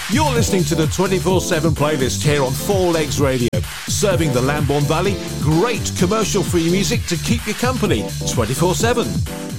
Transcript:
You're listening to the 24/7 playlist here on Four Legs Radio. Serving the Lambourne Valley, great commercial-free music to keep you company 24/7.